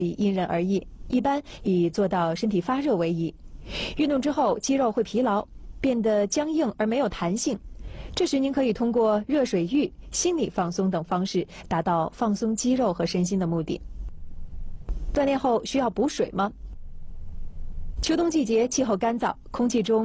因人而异，一般以做到身体发热为宜。运动之后，肌肉会疲劳，变得僵硬而没有弹性。这时，您可以通过热水浴、心理放松等方式，达到放松肌肉和身心的目的。锻炼后需要补水吗？秋冬季节气候干燥，空气中